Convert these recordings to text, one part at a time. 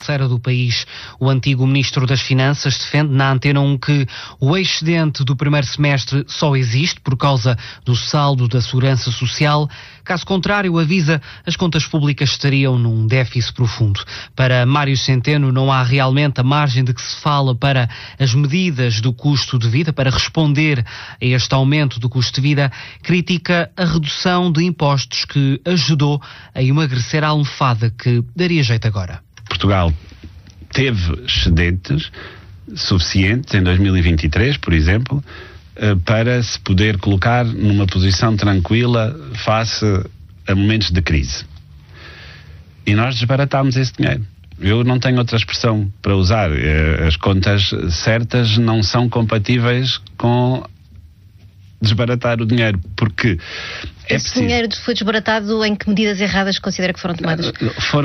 financeira do país. O antigo Ministro das Finanças defende na Antena 1 que o excedente do primeiro semestre só existe por causa do saldo da Segurança Social. Caso contrário, avisa, as contas públicas estariam num déficit profundo. Para Mário Centeno, não há realmente a margem de que se fala para as medidas do custo de vida, para responder a este aumento do custo de vida. Critica a redução de impostos que ajudou a emagrecer a almofada que daria jeito agora. Portugal teve excedentes suficientes em 2023, por exemplo, para se poder colocar numa posição tranquila face a momentos de crise. E nós desbaratámos esse dinheiro. Eu não tenho outra expressão para usar. As contas certas não são compatíveis com desbaratar o dinheiro, porque é esse preciso. Dinheiro foi desbaratado em que medidas erradas considera que foram tomadas?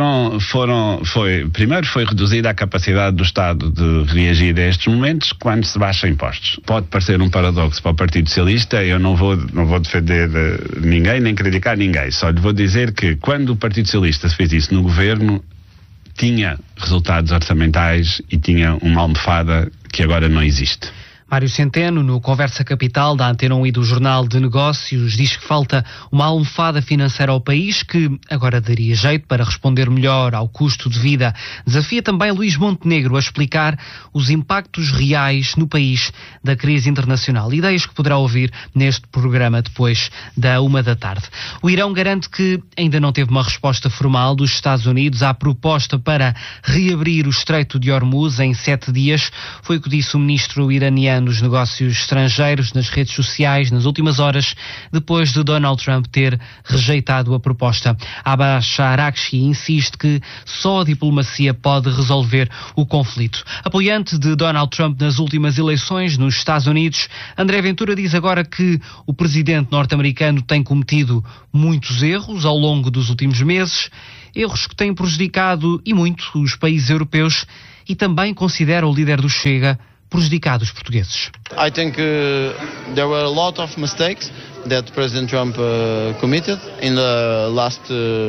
Primeiro foi reduzida a capacidade do Estado de reagir a estes momentos quando se baixa impostos. Pode parecer um paradoxo para o Partido Socialista, eu não vou defender ninguém, nem criticar ninguém, só lhe vou dizer que quando o Partido Socialista fez isso no governo, tinha resultados orçamentais e tinha uma almofada que agora não existe. Mário Centeno, no Conversa Capital da Antena 1 e do Jornal de Negócios, diz que falta uma almofada financeira ao país que agora daria jeito para responder melhor ao custo de vida. Desafia também Luís Montenegro a explicar os impactos reais no país da crise internacional. Ideias que poderá ouvir neste programa depois da 13h. O Irão garante que ainda não teve uma resposta formal dos Estados Unidos à proposta para reabrir o Estreito de Hormuz em 7 dias. Foi o que disse o ministro iraniano dos Negócios Estrangeiros nas redes sociais nas últimas horas, depois de Donald Trump ter rejeitado a proposta. Abbas Araghchi insiste que só a diplomacia pode resolver o conflito. Apoiante de Donald Trump nas últimas eleições nos Estados Unidos, André Ventura diz agora que o presidente norte-americano tem cometido muitos erros ao longo dos últimos meses, erros que têm prejudicado e muito os países europeus, e também considera o líder do Chega prejudicado os portugueses. I think there were a lot of mistakes that President Trump committed in the last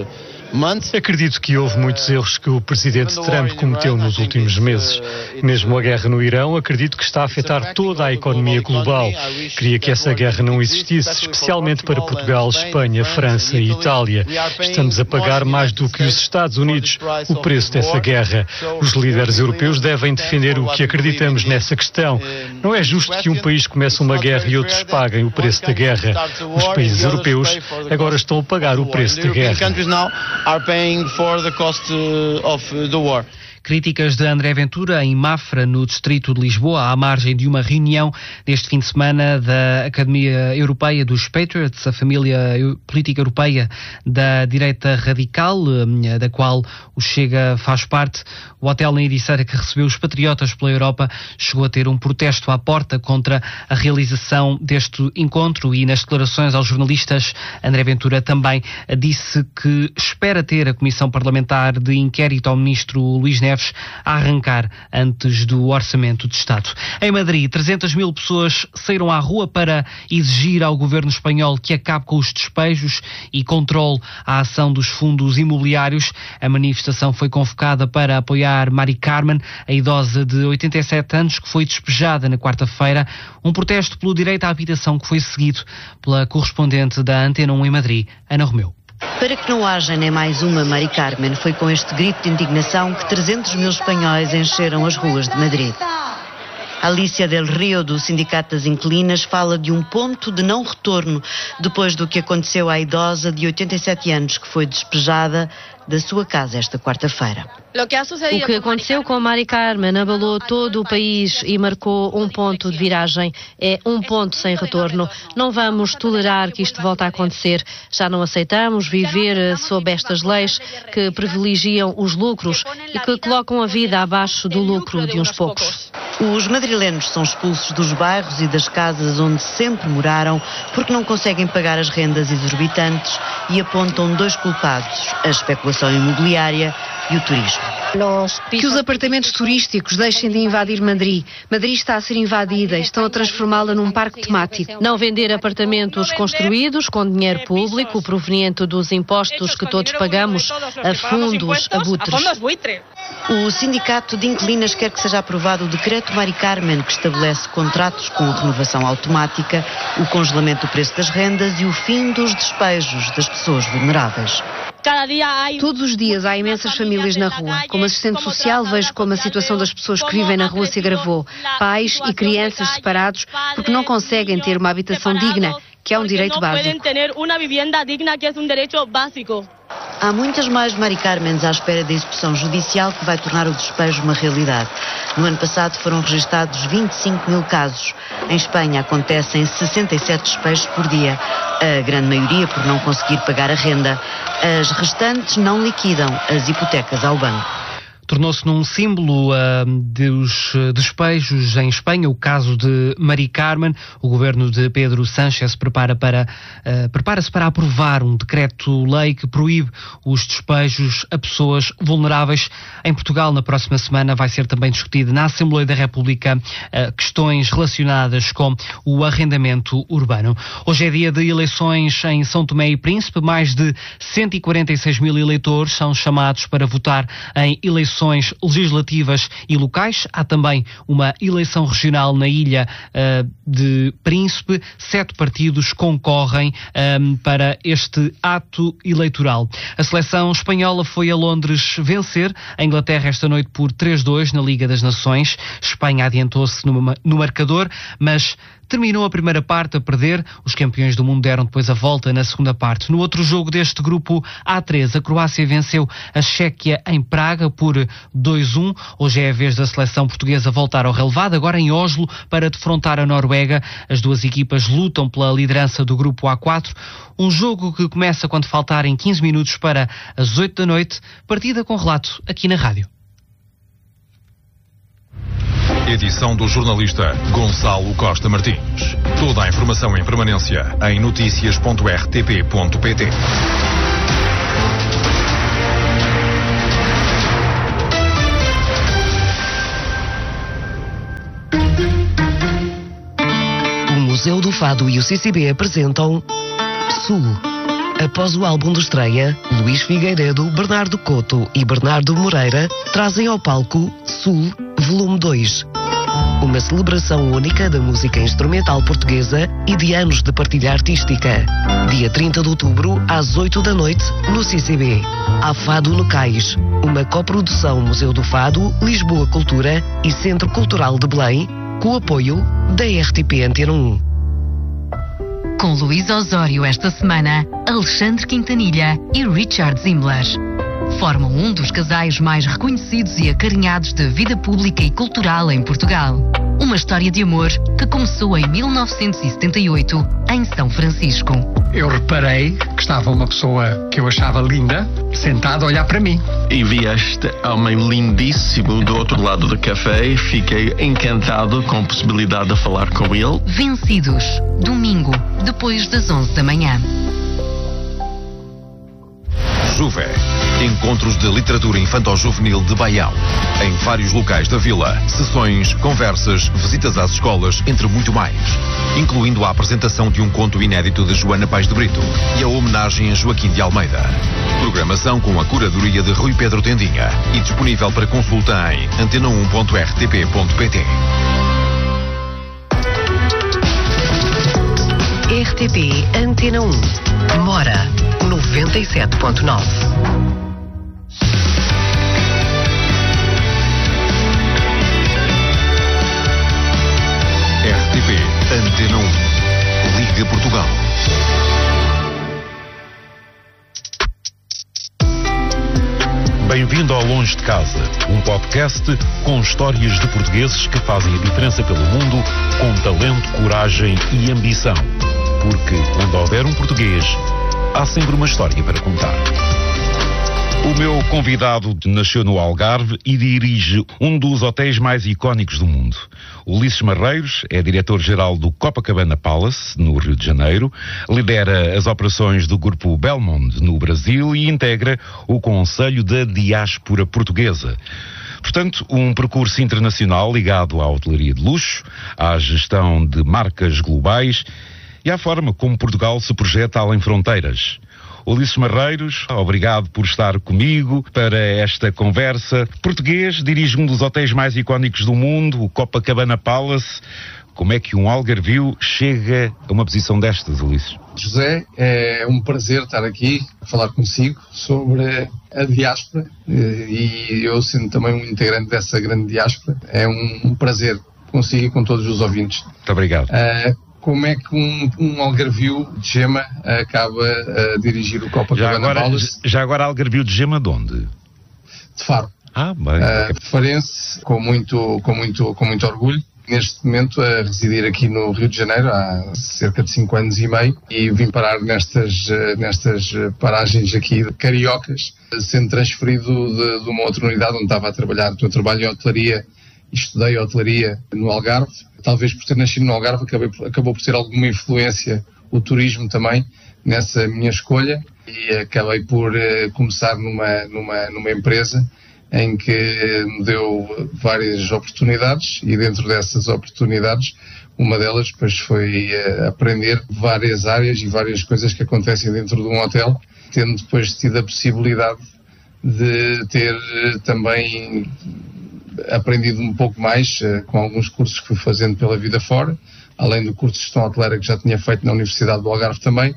months. Acredito que houve muitos erros que o presidente Trump cometeu nos últimos meses. Mesmo a guerra no Irão, acredito que está a afetar toda a economia global. Queria que essa guerra não existisse, especialmente para Portugal, Espanha, França e Itália. Estamos a pagar mais do que os Estados Unidos o preço dessa guerra. Os líderes europeus devem defender o que acreditamos nessa questão. Não é justo que um país comece uma guerra e outros paguem o preço da guerra. Os países europeus agora estão a pagar o preço da guerra. Are paying for the cost of the war. Críticas de André Ventura em Mafra, no distrito de Lisboa, à margem de uma reunião deste fim de semana da Academia Europeia dos Patriots, a família política europeia da direita radical, da qual o Chega faz parte. O hotel na Ericeira, que recebeu os patriotas pela Europa, chegou a ter um protesto à porta contra a realização deste encontro, e nas declarações aos jornalistas, André Ventura também disse que espera ter a Comissão Parlamentar de Inquérito ao Ministro Luís Neves a arrancar antes do Orçamento de Estado. Em Madrid, 300.000 pessoas saíram à rua para exigir ao governo espanhol que acabe com os despejos e controle a ação dos fundos imobiliários. A manifestação foi convocada para apoiar Mari Carmen, a idosa de 87 anos que foi despejada na quarta-feira. Um protesto pelo direito à habitação que foi seguido pela correspondente da Antena 1 em Madrid, Ana Romeu. Para que não haja nem mais uma Mari Carmen, foi com este grito de indignação que 300.000 espanhóis encheram as ruas de Madrid. Alicia del Rio, do Sindicato das Inquilinas, fala de um ponto de não retorno depois do que aconteceu à idosa de 87 anos que foi despejada da sua casa esta quarta-feira. O que aconteceu com Mari Carmen abalou todo o país e marcou um ponto de viragem. É um ponto sem retorno. Não vamos tolerar que isto volte a acontecer. Já não aceitamos viver sob estas leis que privilegiam os lucros e que colocam a vida abaixo do lucro de uns poucos. Os madrilenos são expulsos dos bairros e das casas onde sempre moraram porque não conseguem pagar as rendas exorbitantes e apontam 2 culpados: a especulação imobiliária e o turismo. Que os apartamentos turísticos deixem de invadir Madrid. Madrid está a ser invadida e estão a transformá-la num parque temático. Não vender apartamentos construídos com dinheiro público proveniente dos impostos que todos pagamos a fundos abutres. O Sindicato de Inquilinas quer que seja aprovado o decreto Mari Carmen, que estabelece contratos com renovação automática, o congelamento do preço das rendas e o fim dos despejos das pessoas vulneráveis. Todos os dias há imensas famílias na rua. Como assistente social, vejo como a situação das pessoas que vivem na rua se agravou. Pais e crianças separados porque não conseguem ter uma habitação digna, que é um direito básico. Há muitas mais Mari Carmens à espera da execução judicial que vai tornar o despejo uma realidade. No ano passado foram registados 25 mil casos. Em Espanha acontecem 67 despejos por dia. A grande maioria por não conseguir pagar a renda. As restantes não liquidam as hipotecas ao banco. Tornou-se num símbolo dos despejos em Espanha, o caso de Mari Carmen. O governo de Pedro Sánchez prepara-se para aprovar um decreto-lei que proíbe os despejos a pessoas vulneráveis. Em Portugal, na próxima semana, vai ser também discutido na Assembleia da República questões relacionadas com o arrendamento urbano. Hoje é dia de eleições em São Tomé e Príncipe. Mais de 146 mil eleitores são chamados para votar em eleições legislativas e locais. Há também uma eleição regional na ilha de Príncipe. 7 partidos concorrem para este ato eleitoral. A seleção espanhola foi a Londres vencer a Inglaterra esta noite por 3-2 na Liga das Nações. Espanha adiantou-se no marcador, mas terminou a primeira parte a perder. Os campeões do mundo deram depois a volta na segunda parte. No outro jogo deste grupo A3, a Croácia venceu a Chequia em Praga por 2-1. Hoje é a vez da seleção portuguesa voltar ao relevado, agora em Oslo, para defrontar a Noruega. As duas equipas lutam pela liderança do grupo A4. Um jogo que começa quando faltarem 15 minutos para as 8 da noite. Partida com relato aqui na rádio. Edição do jornalista Gonçalo Costa Martins. Toda a informação em permanência em noticias.rtp.pt. O Museu do Fado e o CCB apresentam Sul. Após o álbum de estreia, Luís Figueiredo, Bernardo Couto e Bernardo Moreira trazem ao palco Sul, volume 2. Uma celebração única da música instrumental portuguesa e de anos de partilha artística. Dia 30 de outubro, às 8 da noite, no CCB. Há Fado no Cais, uma coprodução Museu do Fado, Lisboa Cultura e Centro Cultural de Belém, com o apoio da RTP Antena 1. Com Luís Osório esta semana, Alexandre Quintanilha e Richard Zimmler. Formam um dos casais mais reconhecidos e acarinhados da vida pública e cultural em Portugal. Uma história de amor que começou em 1978, em São Francisco. Eu reparei que estava uma pessoa que eu achava linda, sentada a olhar para mim. E vi este homem lindíssimo do outro lado do café e fiquei encantado com a possibilidade de falar com ele. Vencidos, domingo, depois das 11 da manhã. Juve. Encontros de literatura infantil-juvenil de Baião. Em vários locais da vila. Sessões, conversas, visitas às escolas, entre muito mais. Incluindo a apresentação de um conto inédito de Joana Paes de Brito e a homenagem a Joaquim de Almeida. Programação com a curadoria de Rui Pedro Tendinha e disponível para consulta em antena1.rtp.pt. RTP Antena 1. Mora 97.9. RTP Antena 1. Liga Portugal. Bem-vindo ao Longe de Casa, um podcast com histórias de portugueses que fazem a diferença pelo mundo com talento, coragem e ambição. Porque onde houver um português, há sempre uma história para contar. O meu convidado nasceu no Algarve e dirige um dos hotéis mais icónicos do mundo. Ulisses Marreiros é diretor-geral do Copacabana Palace, no Rio de Janeiro, lidera as operações do grupo Belmond, no Brasil, e integra o Conselho da Diáspora Portuguesa. Portanto, um percurso internacional ligado à hotelaria de luxo, à gestão de marcas globais e à forma como Portugal se projeta além fronteiras. Ulisses Marreiros, obrigado por estar comigo para esta conversa. Português, dirige um dos hotéis mais icónicos do mundo, o Copacabana Palace. Como é que um algarvio chega a uma posição destas, Ulisses? José, é um prazer estar aqui a falar consigo sobre a diáspora e eu sendo também um integrante dessa grande diáspora, é um prazer consigo e com todos os ouvintes. Muito obrigado. Como é que um algarvio de Gema acaba a dirigir o Copacabana Palace? Já agora algarvio de Gema de onde? De Faro. Bem. Farense, com muito orgulho. Neste momento a residir aqui no Rio de Janeiro há cerca de 5 anos e meio e vim parar nestas paragens aqui cariocas, sendo transferido de uma outra unidade onde estava a trabalhar. Eu trabalho em hotelaria e estudei hotelaria no Algarve. Talvez por ter nascido no Algarve acabou por ter alguma influência o turismo também nessa minha escolha e acabei por começar numa empresa em que me deu várias oportunidades e dentro dessas oportunidades uma delas depois foi aprender várias áreas e várias coisas que acontecem dentro de um hotel, tendo depois tido a possibilidade de ter também aprendido um pouco mais com alguns cursos que fui fazendo pela vida fora, além do curso de gestão hoteleira que já tinha feito na Universidade do Algarve também,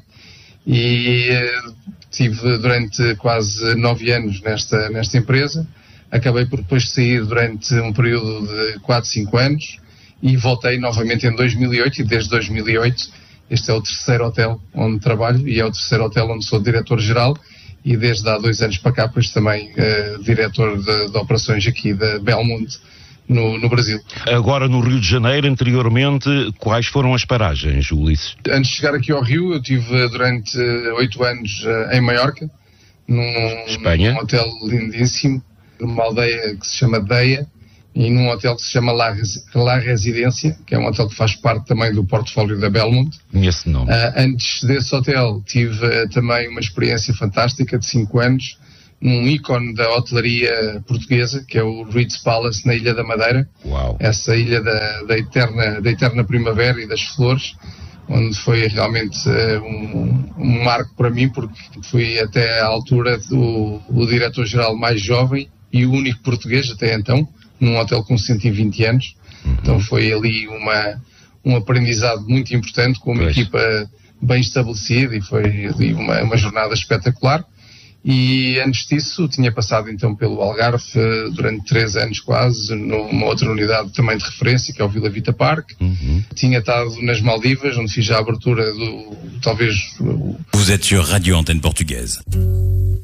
e tive durante quase 9 anos nesta empresa. Acabei por depois sair durante um período de 4, 5 anos e voltei novamente em 2008 e desde 2008 este é o terceiro hotel onde trabalho e é o terceiro hotel onde sou diretor-geral e desde há 2 anos para cá pois também diretor de operações aqui da Belmont no Brasil. Agora no Rio de Janeiro, anteriormente, quais foram as paragens, Ulisses? Antes de chegar aqui ao Rio, eu estive durante 8 anos em Maiorca, num hotel lindíssimo, numa aldeia que se chama Deia e num hotel que se chama La Residência, que é um hotel que faz parte também do portfólio da Belmont. Conheço o nome. Antes desse hotel tive também uma experiência fantástica de 5 anos num ícone da hotelaria portuguesa, que é o Ritz Palace na Ilha da Madeira. Uau. Essa ilha da eterna primavera e das flores, onde foi realmente um marco para mim, porque fui até à altura o diretor-geral mais jovem e o único português até então, num hotel com 120 anos. Então foi ali um aprendizado muito importante, com uma equipa bem estabelecida e foi ali uma jornada espetacular. E antes disso tinha passado então pelo Algarve durante 3 anos quase, numa outra unidade também de referência, que é o Vila Vita Park. Tinha estado nas Maldivas, onde fiz a abertura do, talvez... Vous êtes sur Radio Antenne Portugaise.